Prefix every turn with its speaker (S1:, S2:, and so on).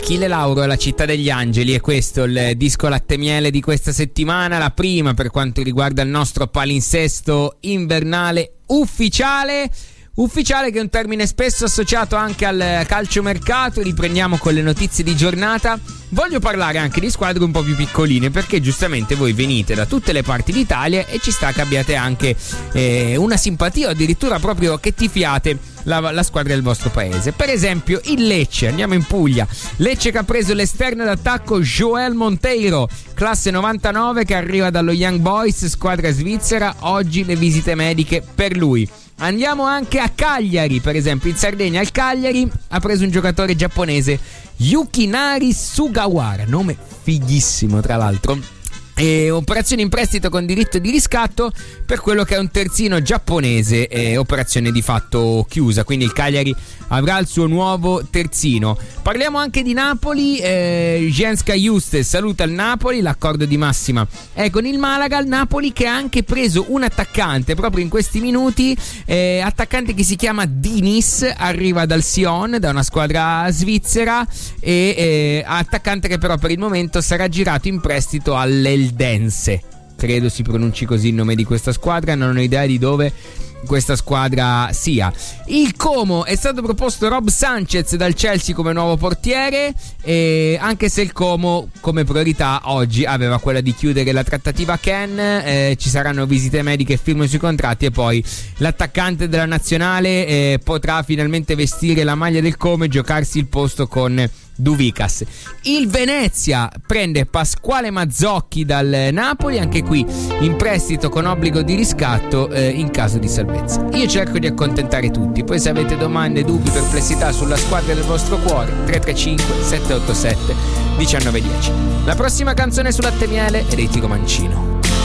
S1: Achille Lauro, La città degli angeli, e questo il disco latte miele di questa settimana, la prima per quanto riguarda il nostro palinsesto invernale ufficiale, che è un termine spesso associato anche al calciomercato. Riprendiamo con le notizie di giornata. Voglio parlare anche di squadre un po' più piccoline, perché giustamente voi venite da tutte le parti d'Italia e ci sta che abbiate anche una simpatia o addirittura proprio che tifiate la squadra del vostro paese. Per esempio il Lecce, andiamo in Puglia. Lecce che ha preso l'esterno d'attacco Joel Monteiro, classe 99, che arriva dallo Young Boys, squadra svizzera. Oggi le visite mediche per lui. Andiamo anche a Cagliari, per esempio in Sardegna il Cagliari ha preso un giocatore giapponese, Yukinari Sugawara, nome fighissimo tra l'altro. Operazione in prestito con diritto di riscatto per quello che è un terzino giapponese, operazione di fatto chiusa, quindi il Cagliari avrà il suo nuovo terzino. Parliamo anche di Napoli. Jenska Justes saluta il Napoli, l'accordo di massima è con il Malaga. Il Napoli che ha anche preso un attaccante proprio in questi minuti, attaccante che si chiama Dinis, arriva dal Sion, da una squadra svizzera, e attaccante che però per il momento sarà girato in prestito all'Eldense, credo si pronunci così il nome di questa squadra, non ho idea di dove questa squadra sia. Il Como è stato proposto Rob Sanchez dal Chelsea come nuovo portiere, anche se il Como come priorità oggi aveva quella di chiudere la trattativa Ken. Ci saranno visite mediche e firme sui contratti, e poi l'attaccante della nazionale potrà finalmente vestire la maglia del Como e giocarsi il posto con Duvikas. Il Venezia prende Pasquale Mazzocchi dal Napoli, anche qui in prestito con obbligo di riscatto in caso di salvezza. Io cerco di accontentare tutti, poi se avete domande, dubbi, perplessità sulla squadra del vostro cuore, 335 787 1910. La prossima canzone su Latte Miele è dei Tiro Mancino.